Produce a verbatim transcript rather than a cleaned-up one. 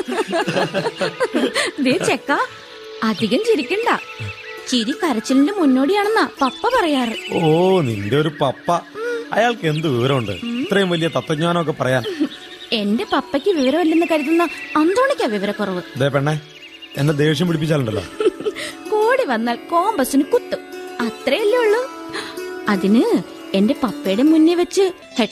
ദേ ചെക്ക, അധികം ചിരിക്കണ്ട. ചിരി കരച്ചിലിന്റെ മുന്നോടിയാണെന്നാ പപ്പ പറയാറ്. ഓ, നിന്റെ ഒരു പപ്പ. അയാൾക്ക് എന്ത് വിവരമുണ്ട് ഇത്രയും വലിയ തത്വജ്ഞാനമൊക്കെ പറയാൻ? എന്റെ പപ്പയ്ക്ക് വിവരമില്ലെന്ന് കരുതുന്ന അന്തോണിക്കാ വിവരക്കുറവ്. ദേ പെണ്ണെ, എന്നെ ദേഷ്യം പിടിപ്പിച്ചാലുണ്ടല്ലോ. കോടി വന്നാൽ കോമ്പസിന് കുത്തും, അത്രയല്ലേ ഉള്ളൂ. അതിന് എന്റെ പപ്പയുടെ മുന്നിൽ വെച്ച്